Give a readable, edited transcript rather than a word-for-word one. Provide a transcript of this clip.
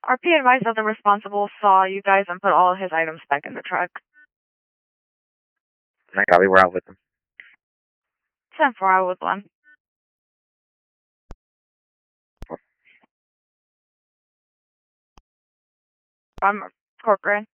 RP advised that the responsible saw you guys and put all his items back in the truck. I copy, we're out with them. 10-4, I would one. I'm corporate.